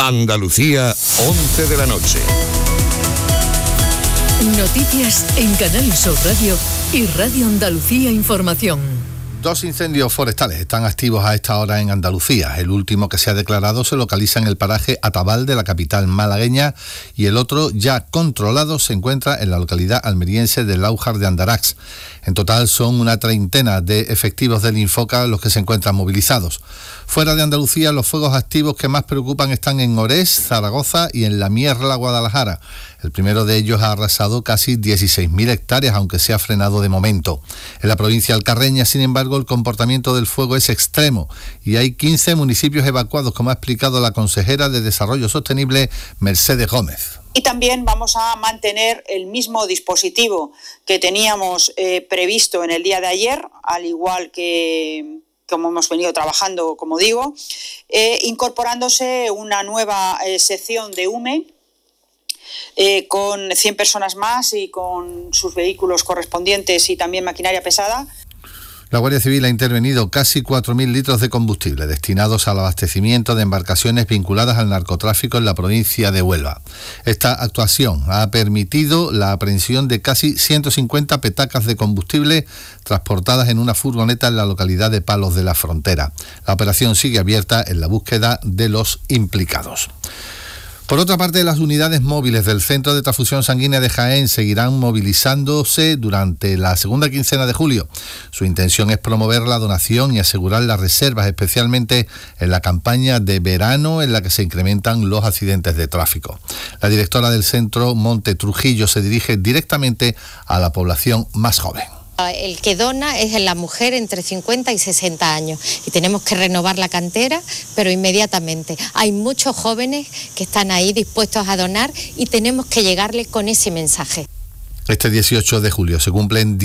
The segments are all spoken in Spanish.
Andalucía, 11 de la noche. Noticias en Canal Sur Radio y Radio Andalucía Información. 2 incendios forestales están activos a esta hora en Andalucía. El último que se ha declarado se localiza en el paraje Atabal de la capital malagueña y el otro, ya controlado, se encuentra en la localidad almeriense de Láujar de Andarax. En total son una treintena de efectivos del Infoca los que se encuentran movilizados. Fuera de Andalucía, los fuegos activos que más preocupan están en Orés, Zaragoza y en La Mierla, Guadalajara. El primero de ellos ha arrasado casi 16.000 hectáreas, aunque se ha frenado de momento. En la provincia alcarreña, sin embargo, el comportamiento del fuego es extremo y hay 15 municipios evacuados, como ha explicado la consejera de Desarrollo Sostenible, Mercedes Gómez. Y también vamos a mantener el mismo dispositivo que teníamos previsto en el día de ayer, al igual que como hemos venido trabajando, como digo, incorporándose una nueva sección de UME con 100 personas más y con sus vehículos correspondientes y también maquinaria pesada. La Guardia Civil ha intervenido casi 4.000 litros de combustible destinados al abastecimiento de embarcaciones vinculadas al narcotráfico en la provincia de Huelva. Esta actuación ha permitido la aprehensión de casi 150 petacas de combustible transportadas en una furgoneta en la localidad de Palos de la Frontera. La operación sigue abierta en la búsqueda de los implicados. Por otra parte, las unidades móviles del Centro de Transfusión Sanguínea de Jaén seguirán movilizándose durante la segunda quincena de julio. Su intención es promover la donación y asegurar las reservas, especialmente en la campaña de verano en la que se incrementan los accidentes de tráfico. La directora del centro, Monte Trujillo, se dirige directamente a la población más joven. El que dona es la mujer entre 50 y 60 años y tenemos que renovar la cantera, pero inmediatamente. Hay muchos jóvenes que están ahí dispuestos a donar y tenemos que llegarles con ese mensaje. Este 18 de julio se cumplen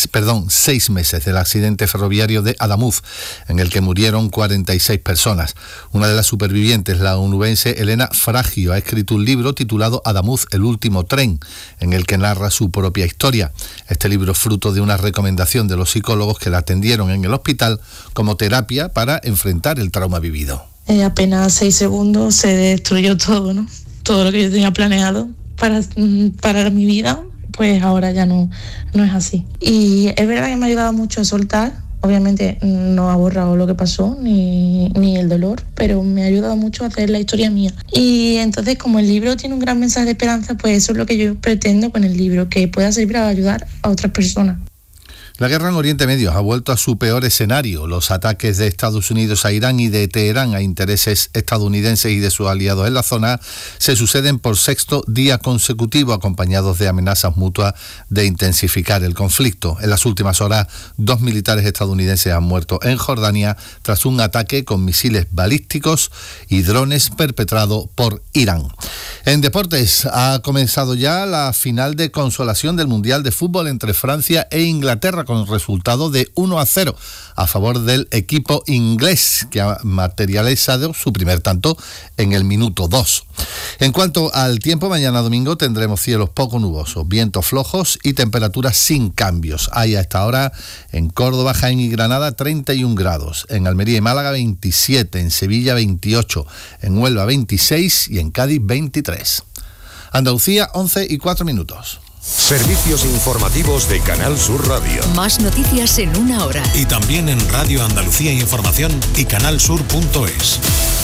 6 meses del accidente ferroviario de Adamuz, en el que murieron 46 personas. Una de las supervivientes, la onubense Elena Fragio, ha escrito un libro titulado Adamuz, el último tren, en el que narra su propia historia. Este libro es fruto de una recomendación de los psicólogos que la atendieron en el hospital como terapia para enfrentar el trauma vivido. Apenas 6 segundos se destruyó todo, ¿no? Todo lo que yo tenía planeado para mi vida, pues ahora ya no es así. Y es verdad que me ha ayudado mucho a soltar. Obviamente no ha borrado lo que pasó, ni el dolor, pero me ha ayudado mucho a hacer la historia mía. Y entonces, como el libro tiene un gran mensaje de esperanza, pues eso es lo que yo pretendo con el libro, que pueda servir para ayudar a otras personas. La guerra en Oriente Medio ha vuelto a su peor escenario. Los ataques de Estados Unidos a Irán y de Teherán a intereses estadounidenses y de sus aliados en la zona se suceden por 6º día consecutivo, acompañados de amenazas mutuas de intensificar el conflicto. En las últimas horas, 2 militares estadounidenses han muerto en Jordania tras un ataque con misiles balísticos y drones perpetrado por Irán. En deportes, ha comenzado ya la final de consolación del Mundial de Fútbol entre Francia e Inglaterra, con resultado de 1-0 a favor del equipo inglés, que ha materializado su primer tanto en el minuto 2. En cuanto al tiempo, mañana domingo tendremos cielos poco nubosos, vientos flojos y temperaturas sin cambios. Hay a esta hora en Córdoba, Jaén y Granada 31 grados, en Almería y Málaga 27, en Sevilla 28, en Huelva 26 y en Cádiz 23. Andalucía, 11:04. Servicios informativos de Canal Sur Radio. Más noticias en una hora. Y también en Radio Andalucía Información y canalsur.es.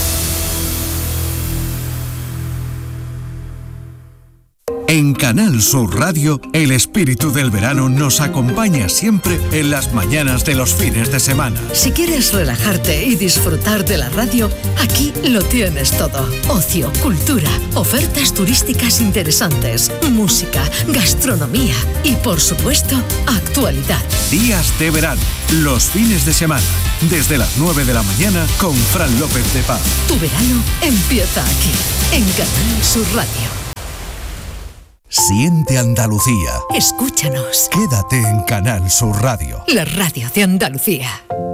En Canal Sur Radio, el espíritu del verano nos acompaña siempre en las mañanas de los fines de semana. Si quieres relajarte y disfrutar de la radio, aquí lo tienes todo. Ocio, cultura, ofertas turísticas interesantes, música, gastronomía y, por supuesto, actualidad. Días de verano, los fines de semana, desde las 9 de la mañana con Fran López de Paz. Tu verano empieza aquí, en Canal Sur Radio. Siente Andalucía. Escúchanos. Quédate en Canal Sur Radio. La radio de Andalucía.